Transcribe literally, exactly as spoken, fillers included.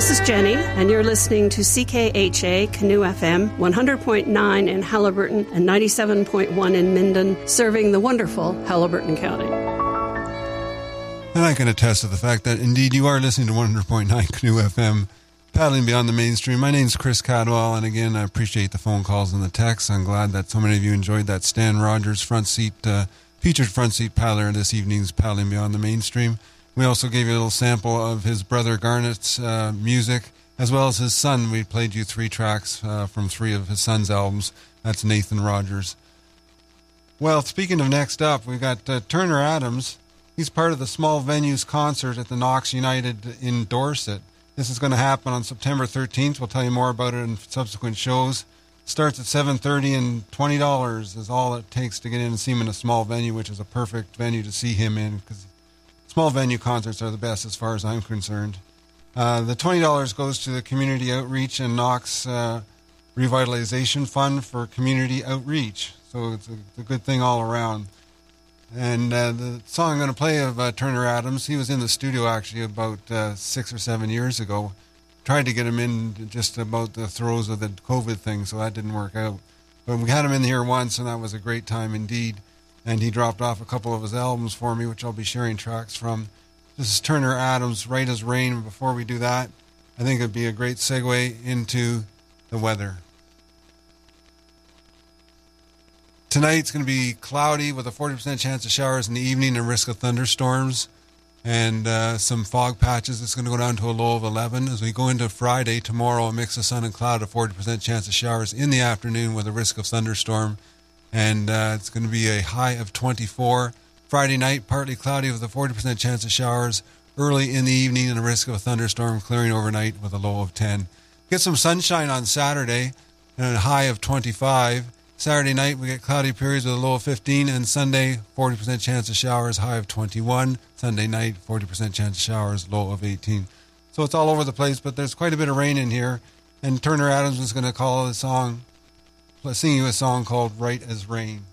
This is Jenny, and you're listening to C K H A Canoe F M, one hundred point nine in Haliburton and ninety-seven point one in Minden, serving the wonderful Haliburton County. And I can attest to the fact that indeed you are listening to one hundred point nine Canoe F M, paddling beyond the mainstream. My name's Chris Cadwell, and again, I appreciate the phone calls and the texts. I'm glad that so many of you enjoyed that Stan Rogers front seat, uh, featured front seat paddler in this evening's Paddling Beyond the Mainstream. We also gave you a little sample of his brother Garnett's uh, music, as well as his son. We played you three tracks uh, from three of his son's albums. That's Nathan Rogers. Well, speaking of next up, we've got uh, Turner Adams. He's part of the Small Venues concert at the Knox United in Dorset. This is going to happen on September thirteenth. We'll tell you more about it in subsequent shows. Starts at seven thirty, and twenty dollars is all it takes to get in and see him in a small venue, which is a perfect venue to see him in, because small venue concerts are the best as far as I'm concerned. Uh, the twenty dollars goes to the Community Outreach and Knox uh, Revitalization Fund for Community Outreach. So it's a, it's a good thing all around. And uh, the song I'm going to play of uh, Turner Adams, he was in the studio actually about uh, six or seven years ago. Tried to get him in just about the throes of the COVID thing, so that didn't work out. But we had him in here once, and that was a great time indeed. And he dropped off a couple of his albums for me, which I'll be sharing tracks from. This is Turner Adams, Right as Rain. Before we do that, I think it'd be a great segue into the weather. Tonight's going to be cloudy with a forty percent chance of showers in the evening and risk of thunderstorms and uh, some fog patches. It's going to go down to a low of eleven. As we go into Friday, tomorrow, a mix of sun and cloud, a forty percent chance of showers in the afternoon with a risk of thunderstorm. And uh, it's going to be a high of twenty-four. Friday night, partly cloudy with a forty percent chance of showers early in the evening and a risk of a thunderstorm clearing overnight with a low of ten. Get some sunshine on Saturday and a high of twenty-five. Saturday night, we get cloudy periods with a low of fifteen. And Sunday, forty percent chance of showers, high of twenty-one. Sunday night, forty percent chance of showers, low of eighteen. So it's all over the place, but there's quite a bit of rain in here. And Turner Adams is going to call the song... Let's sing you a song called Right as Rain.